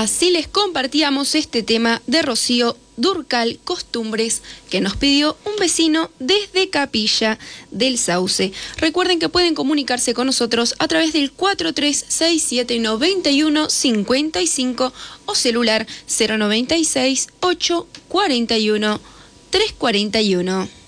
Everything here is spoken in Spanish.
Así les compartíamos este tema de Rocío Dúrcal, Costumbres, que nos pidió un vecino desde Capilla del Sauce. Recuerden que pueden comunicarse con nosotros a través del 43679155 o celular 096 841 341.